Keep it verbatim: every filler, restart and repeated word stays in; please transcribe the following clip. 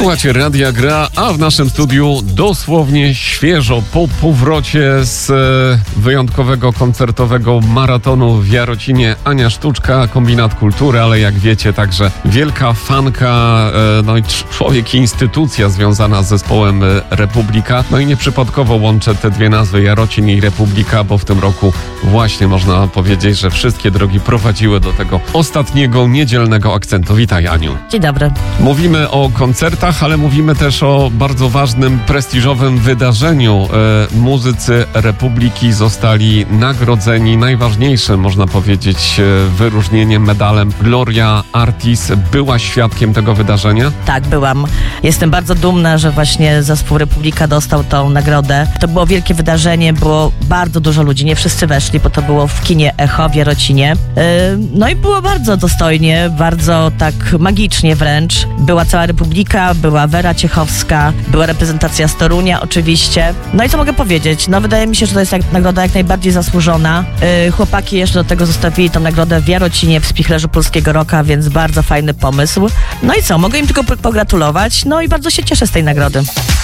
Słuchajcie, Radia Gra, a w naszym studiu dosłownie świeżo po powrocie z e, wyjątkowego koncertowego maratonu w Jarocinie Ania Sztuczka, Kombinat Kultury, ale jak wiecie także wielka fanka, e, no i człowiek i instytucja związana z zespołem e, Republika. No i nieprzypadkowo łączę te dwie nazwy, Jarocin i Republika, bo w tym roku właśnie można powiedzieć, że wszystkie drogi prowadziły do tego ostatniego niedzielnego akcentu. Witaj, Aniu. Dzień dobry. Mówimy o koncertach, ale mówimy też o bardzo ważnym, prestiżowym wydarzeniu. E, muzycy Republiki zostali nagrodzeni najważniejszym, można powiedzieć, e, wyróżnieniem, medalem Gloria Artis. Byłaś świadkiem tego wydarzenia? Tak, byłam. Jestem bardzo dumna, że właśnie zespół Republika dostał tą nagrodę. To było wielkie wydarzenie, było bardzo dużo ludzi, nie wszyscy weszli, bo to było w kinie Echo w Jarocinie. E, no i było bardzo dostojnie, bardzo tak magicznie wręcz. Była cała Republika, była Wera Ciechowska, była reprezentacja z Torunia oczywiście. No i co mogę powiedzieć? No wydaje mi się, że to jest jak, nagroda jak najbardziej zasłużona. Yy, chłopaki jeszcze do tego zostawili tą nagrodę w Jarocinie, w Spichlerzu Polskiego Rocka, więc bardzo fajny pomysł. No i co? Mogę im tylko pogratulować, no i bardzo się cieszę z tej nagrody.